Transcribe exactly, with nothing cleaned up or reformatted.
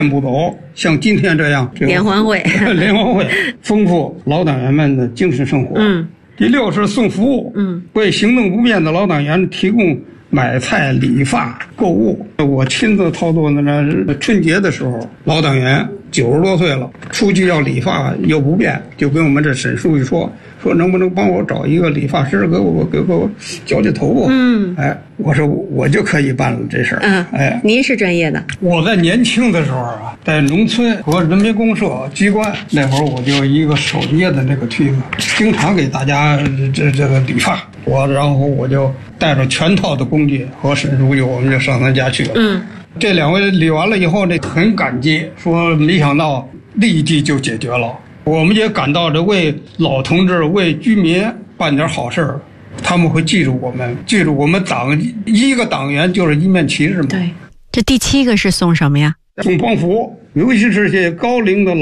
不走，像今天这样联欢会， 联欢会丰富老党员们的精神生活。 嗯。 第六是送服务， 嗯， 为行动不便的老党员提供买菜、理发、购物。我亲自操作的呢，春节的时候，老党员九十多岁了，出去要理发又不便，就跟我们这沈书记说。说能不能帮我找一个理发师给我给我绞绞头发？嗯，哎，我说我就可以办了这事儿。 嗯， 哎， 您是专业的。 我在年轻的时候啊，在农村和人民公社机关那会儿，我就一个手捏的那个推子，经常给大家这这个理发。我然后我就带着全套的工具和沈书记，我们就上他家去了。嗯，这两位理完了以后，这很感激，说没想到立即就解决了。我们也感到这为老同志、为居民办点好事儿，他们会记住我们，记住我们党一个党员就是一面旗帜嘛。 对，这第七个是送什么呀？ 送帮扶，尤其是些高龄的老。